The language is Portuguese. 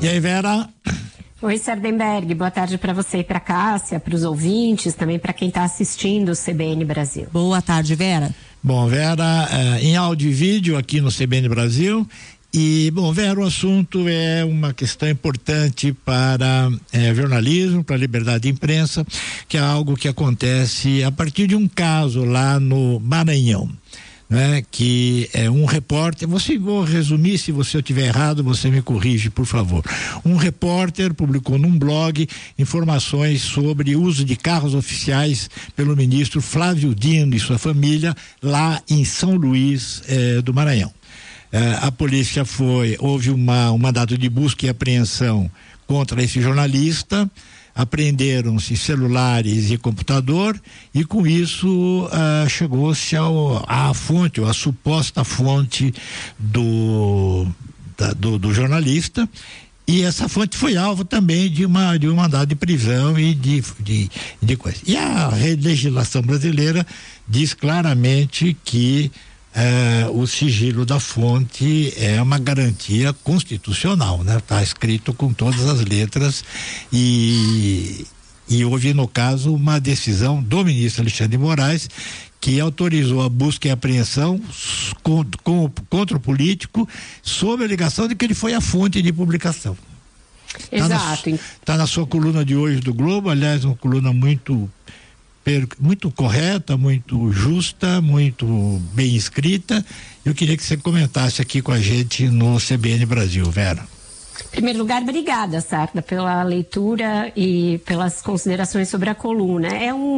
E aí, Vera? Oi, Sardenberg, boa tarde para você e para Cássia, para os ouvintes, também para quem está assistindo o CBN Brasil. Boa tarde, Vera. Bom, Vera, em áudio e vídeo aqui no CBN Brasil. E, bom, Vera, o assunto é uma questão importante para jornalismo, para a liberdade de imprensa, que é algo que acontece a partir de um caso lá no Maranhão. Né, que é um repórter, vou resumir, se eu estiver errado, você me corrige, por favor. Um repórter publicou num blog informações sobre o uso de carros oficiais pelo ministro Flávio Dino e sua família lá em São Luís do Maranhão. A polícia houve um mandado de busca e apreensão contra esse jornalista. Apreenderam-se celulares e computador e com isso chegou-se à fonte, ou à suposta fonte do jornalista, e essa fonte foi alvo também de um mandado de prisão e de coisa. E a legislação brasileira diz claramente que o sigilo da fonte é uma garantia constitucional, né? Está escrito com todas as letras e houve, no caso, uma decisão do ministro Alexandre de Moraes que autorizou a busca e apreensão contra o político sob a alegação de que ele foi a fonte de publicação. Exato. Está na sua coluna de hoje do Globo, aliás, uma coluna muito correta, muito justa, muito bem escrita. Eu queria que você comentasse aqui com a gente no CBN Brasil, Vera. Em primeiro lugar, obrigada, Sarda, pela leitura e pelas considerações sobre a coluna. É um